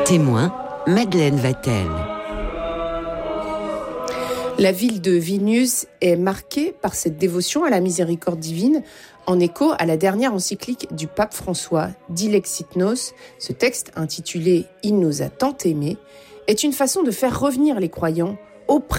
Témoin, Madeleine Vatel. La ville de Vilnius est marquée par cette dévotion à la miséricorde divine, en écho à la dernière encyclique du pape François, Dilexit Nos. Ce texte, intitulé « Il nous a tant aimés », est une façon de faire revenir les croyants auprès